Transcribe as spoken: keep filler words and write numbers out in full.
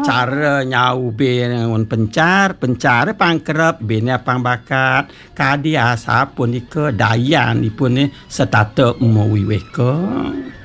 cara nyau be ngon pencar, pencar pangkerep bene pangbakat, kadi asa pun ni ke dayan ni pun ni setata mau wiweh ke.